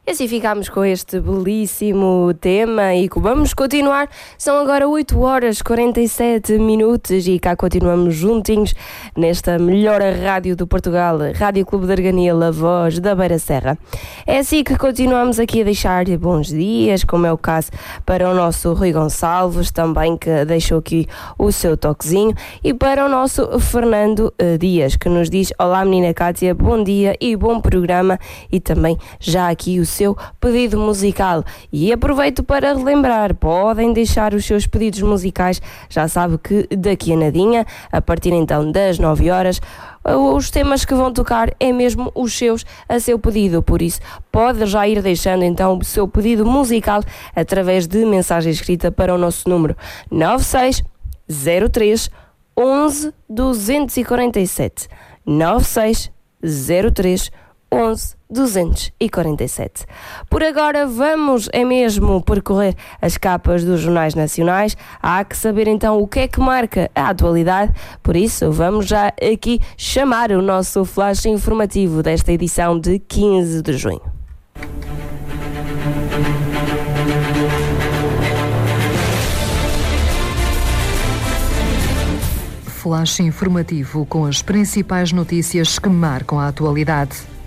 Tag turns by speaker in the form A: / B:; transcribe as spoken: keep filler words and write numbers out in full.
A: E assim ficamos com este belíssimo tema e vamos continuar. São agora oito horas e quarenta e sete minutos e cá continuamos juntinhos nesta melhor rádio do Portugal, Rádio Clube de Arganil, a voz da Beira Serra. É assim que continuamos aqui a deixar bons dias, como é o caso para o nosso Rui Gonçalves, também que deixou aqui o seu toquezinho, e para o nosso Fernando Dias, que nos diz: olá menina Cátia, bom dia e bom programa, e também já aqui o seu pedido musical. E aproveito para relembrar, podem deixar os seus pedidos musicais, já sabe que daqui a nadinha, a partir então das nove horas, os temas que vão tocar é mesmo os seus, a seu pedido, por isso pode já ir deixando então o seu pedido musical através de mensagem escrita para o nosso número nove seis zero três onze duzentos e quarenta e sete, nove seis zero três onze duzentos e quarenta e sete. Por agora vamos é mesmo percorrer as capas dos jornais nacionais. Há que saber então o que é que marca a atualidade, por isso vamos já aqui chamar o nosso flash informativo desta edição de quinze de junho.
B: Flash informativo com as principais notícias que marcam a atualidade.